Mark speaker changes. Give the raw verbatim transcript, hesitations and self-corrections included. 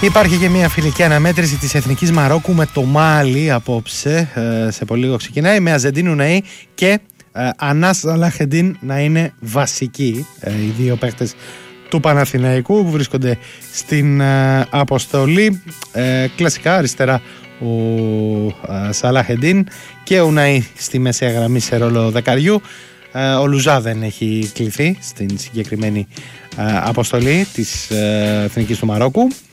Speaker 1: Υπάρχει και μια φιλική αναμέτρηση της Εθνικής Μαρόκου με το Μάλι απόψε. Ε, σε πολύ λίγο ξεκινάει με Αζεντίν Ουναΐ και ε, Ανάς Σαλάχεντιν να είναι βασικοί. Ε, οι δύο παίκτες του Παναθηναϊκού που βρίσκονται στην ε, αποστολή. Ε, κλασικά αριστερά ο ε, Σαλάχεντιν και ο Ουναΐ στη μεσαία γραμμή σε ρόλο δεκαριού. Ε, ο Λουζά δεν έχει κληθεί στην συγκεκριμένη ε, αποστολή της ε, Εθνικής του Μαρόκου.